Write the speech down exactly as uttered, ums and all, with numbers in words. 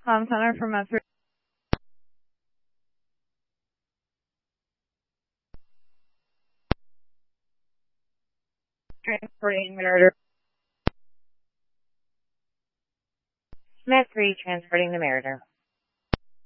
Tom Center from Met three. Transporting Meritor. Met three, transporting the Meritor.